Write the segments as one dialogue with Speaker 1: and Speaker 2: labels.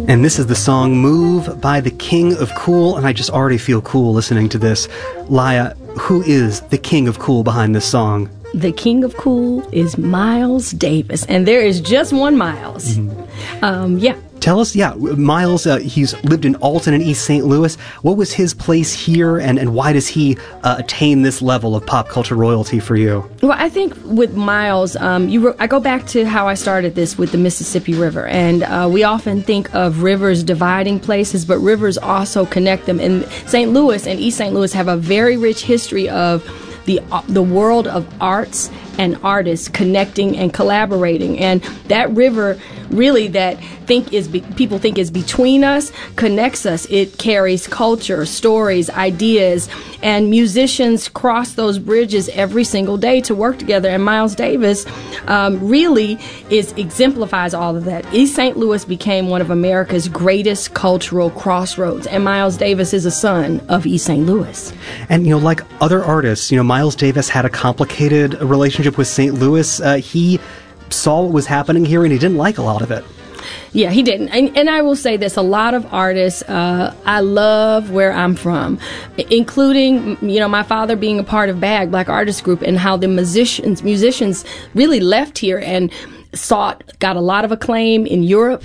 Speaker 1: And this is the song Move by the King of Cool, and I just already feel cool listening to this. Laya, who is the King of Cool behind this song?
Speaker 2: The King of Cool is Miles Davis, and there is just one Miles. Mm-hmm.
Speaker 1: Tell us, Miles, he's lived in Alton and East St. Louis. What was his place here, and why does he attain this level of pop culture royalty for you?
Speaker 2: Well, I think with Miles, I go back to how I started this with the Mississippi River, and we often think of rivers dividing places, but rivers also connect them. And St. Louis and East St. Louis have a very rich history of the world of arts and artists connecting and collaborating, and that river really that people think is between us connects us. It carries culture, stories, ideas, and musicians cross those bridges every single day to work together. And Miles Davis really exemplifies all of that. East St. Louis became one of America's greatest cultural crossroads, and Miles Davis is a son of East St. Louis.
Speaker 1: And like other artists, Miles Davis had a complicated relationship with St. Louis. He saw what was happening here, and he didn't like a lot of it.
Speaker 2: Yeah, he didn't. And I will say this, a lot of artists, I love where I'm from, including, my father being a part of BAG, Black Artists Group, and how the musicians really left here and got a lot of acclaim in Europe,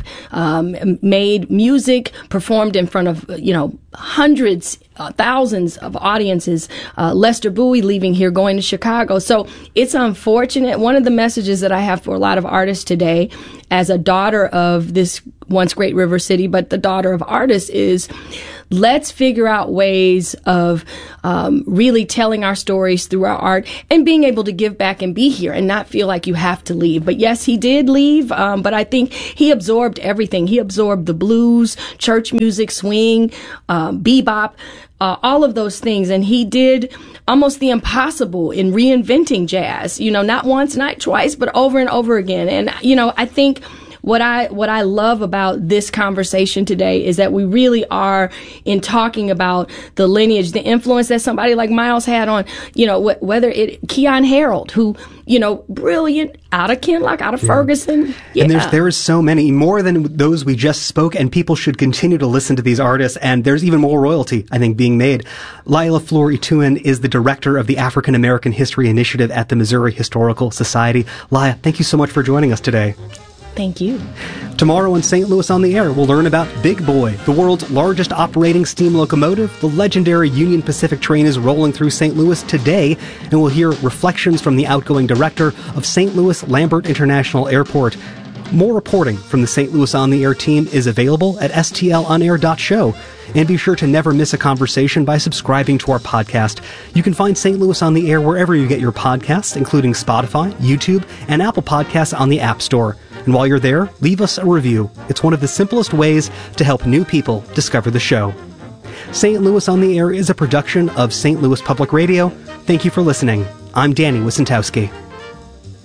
Speaker 2: made music, performed in front of, hundreds, thousands of audiences. Lester Bowie leaving here, going to Chicago. So it's unfortunate. One of the messages that I have for a lot of artists today, as a daughter of this once great river city, but the daughter of artists, is let's figure out ways of really telling our stories through our art and being able to give back and be here and not feel like you have to leave. But yes, he did leave, but I think he absorbed everything. He absorbed the blues, church music, swing, bebop, all of those things. And he did almost the impossible in reinventing jazz, not once, not twice, but over and over again. And, I think what I love about this conversation today is that we really are in talking about the lineage, the influence that somebody like Miles had on, whether Keyon Harold, who, brilliant, out of Kinloch, out of Ferguson. Yeah.
Speaker 1: And there is so many, more than those we just spoke, and people should continue to listen to these artists, and there's even more royalty, I think, being made. Lila Fleur-Ituin is the director of the African American History Initiative at the Missouri Historical Society. Lila, thank you so much for joining us today.
Speaker 2: Thank you.
Speaker 1: Tomorrow on St. Louis on the Air, we'll learn about Big Boy, the world's largest operating steam locomotive. The legendary Union Pacific train is rolling through St. Louis today, and we'll hear reflections from the outgoing director of St. Louis Lambert International Airport. More reporting from the St. Louis on the Air team is available at stlonair.show. And be sure to never miss a conversation by subscribing to our podcast. You can find St. Louis on the Air wherever you get your podcasts, including Spotify, YouTube, and Apple Podcasts on the App Store. And while you're there, leave us a review. It's one of the simplest ways to help new people discover the show. St. Louis on the Air is a production of St. Louis Public Radio. Thank you for listening. I'm Danny Wicentowski.